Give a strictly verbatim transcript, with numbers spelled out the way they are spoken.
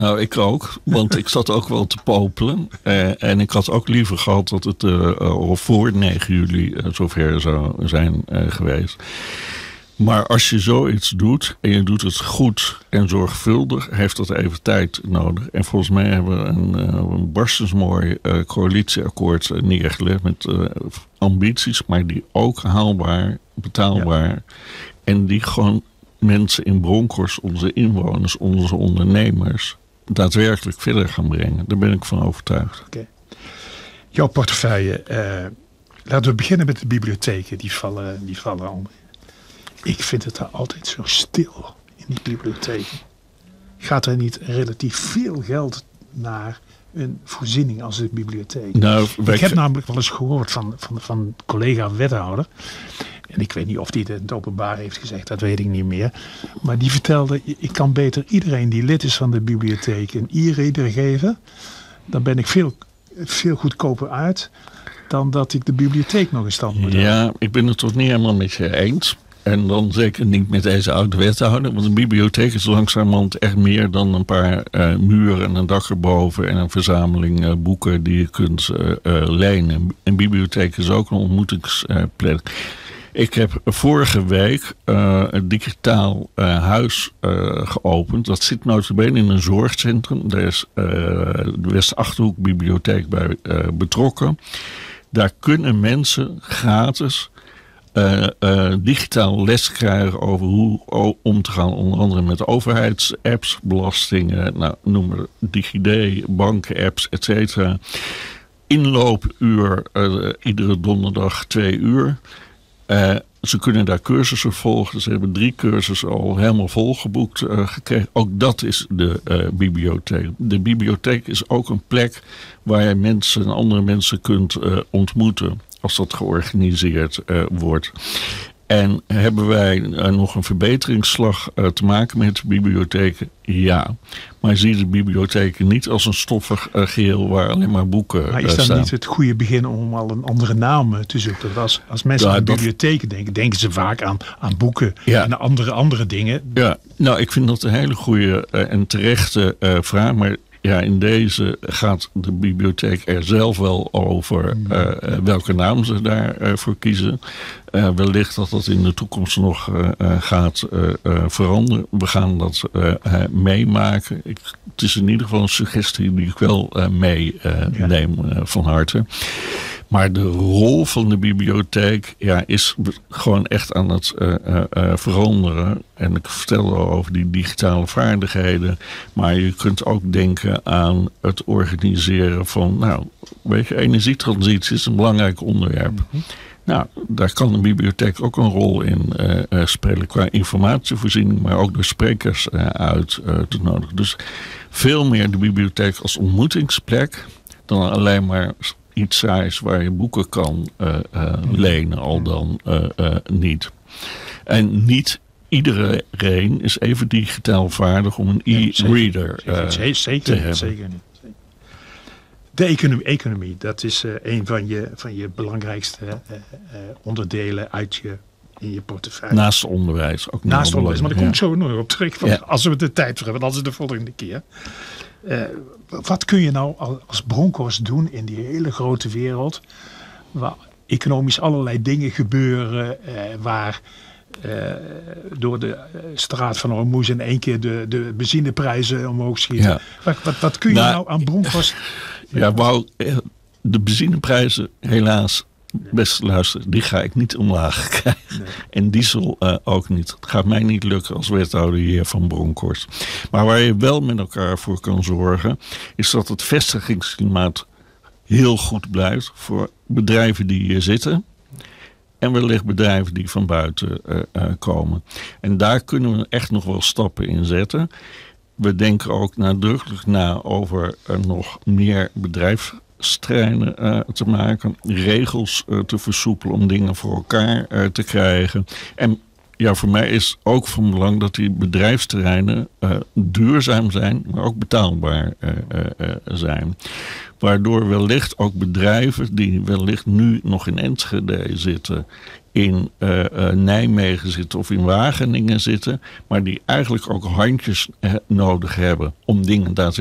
Nou, ik ook. Want ik zat ook wel te popelen. Uh, en ik had ook liever gehad dat het uh, al voor negen juli uh, zover zou zijn uh, geweest. Maar als je zoiets doet en je doet het goed en zorgvuldig, heeft dat even tijd nodig. En volgens mij hebben we een, uh, een barstensmooi uh, coalitieakkoord uh, neergelegd met uh, ambities, maar die ook haalbaar, betaalbaar. Ja. En die gewoon mensen in Bronkhorst, onze inwoners, onze ondernemers, daadwerkelijk verder gaan brengen. Daar ben ik van overtuigd. Okay. Jouw portefeuille, uh, laten we beginnen met de bibliotheken. Die vallen, die vallen onder. Ik vind het daar altijd zo stil in die bibliotheken. Gaat er niet relatief veel geld naar een voorziening als de bibliotheek? Nou, ik heb namelijk wel eens gehoord van, van, van een collega-wethouder. En ik weet niet of die het in het openbaar heeft gezegd, dat weet ik niet meer. Maar die vertelde, ik kan beter iedereen die lid is van de bibliotheek een e-reader geven. Dan ben ik veel, veel goedkoper uit dan dat ik de bibliotheek nog in stand moet houden. Ja, ik ben het toch niet helemaal met je eens. En dan zeker niet met deze oude wethouder. Want een bibliotheek is langzamerhand echt meer dan een paar uh, muren en een dak erboven. En een verzameling uh, boeken die je kunt uh, uh, lenen. Een bibliotheek is ook een ontmoetingsplek. Uh, Ik heb vorige week uh, een digitaal uh, huis uh, geopend. Dat zit notabene in een zorgcentrum. Daar is uh, de West-Achterhoek Bibliotheek bij uh, betrokken. Daar kunnen mensen gratis Uh, uh, digitaal les krijgen over hoe o- om te gaan, onder andere met overheidsapps, belastingen, nou, noem maar DigiD, banken-apps, et cetera. Inloopuur uh, iedere donderdag twee uur. Uh, ze kunnen daar cursussen volgen. Ze hebben drie cursussen al helemaal volgeboekt uh, gekregen. Ook dat is de uh, bibliotheek. De bibliotheek is ook een plek waar je mensen en andere mensen kunt uh, ontmoeten, als dat georganiseerd uh, wordt. En hebben wij uh, nog een verbeteringsslag uh, te maken met de bibliotheken? Ja. Maar zie de bibliotheken niet als een stoffig uh, geheel waar alleen maar boeken uh, Maar is dat staan. niet het goede begin om al een andere naam te zoeken? Als, als mensen Ja, aan dat... bibliotheken denken, denken ze vaak aan, aan boeken ja. en andere, andere dingen. Ja, nou, ik vind dat een hele goede uh, en terechte uh, vraag. Maar ja, in deze gaat de bibliotheek er zelf wel over uh, welke naam ze daarvoor uh, voor kiezen. Uh, wellicht dat dat in de toekomst nog uh, uh, gaat uh, uh, veranderen. We gaan dat uh, uh, meemaken. Ik, het is in ieder geval een suggestie die ik wel uh, meeneem uh, uh, van harte. Maar de rol van de bibliotheek ja, is gewoon echt aan het uh, uh, uh, veranderen. En ik vertelde al over die digitale vaardigheden. Maar je kunt ook denken aan het organiseren van, nou, weet je, energietransitie is een belangrijk onderwerp. Mm-hmm. Nou, daar kan een bibliotheek ook een rol in uh, uh, spelen qua informatievoorziening, maar ook door sprekers uh, uit uh, te nodigen. Dus veel meer de bibliotheek als ontmoetingsplek dan alleen maar iets saais waar je boeken kan uh, uh, lenen, al dan uh, uh, niet. En niet iedereen is even digitaal vaardig om een e-reader uh, zeker, zeker, zeker, te hebben. Zeker niet. De economie, economie, dat is uh, een van je, van je belangrijkste uh, uh, onderdelen uit je, in je portefeuille. Naast onderwijs. Ook Naast onderwijs, maar daar kom ik ja. zo nog op terug. Want ja. Als we de tijd voor hebben, dan is het de volgende keer. Uh, wat kun je nou als Bronkhorst doen in die hele grote wereld, waar economisch allerlei dingen gebeuren, uh, waar uh, door de straat van Hormuz in één keer de, de benzineprijzen omhoog schieten. Ja. Wat, wat, wat kun je nou, nou aan Bronkhorst... Ja, wou, de benzineprijzen helaas, beste luisteren, die ga ik niet omlaag krijgen. Nee. En diesel uh, ook niet. Het gaat mij niet lukken als wethouder hier van Bronkhorst. Maar waar je wel met elkaar voor kan zorgen, is dat het vestigingsklimaat heel goed blijft voor bedrijven die hier zitten. En wellicht bedrijven die van buiten uh, uh, komen. En daar kunnen we echt nog wel stappen in zetten. We denken ook nadrukkelijk na over uh, nog meer bedrijfsterreinen uh, te maken. Regels uh, te versoepelen om dingen voor elkaar uh, te krijgen. En ja, voor mij is ook van belang dat die bedrijfsterreinen uh, duurzaam zijn, maar ook betaalbaar uh, uh, zijn. Waardoor wellicht ook bedrijven die wellicht nu nog in Enschede zitten, in uh, uh, Nijmegen zitten of in Wageningen zitten, maar die eigenlijk ook handjes uh, nodig hebben om dingen daadwerkelijk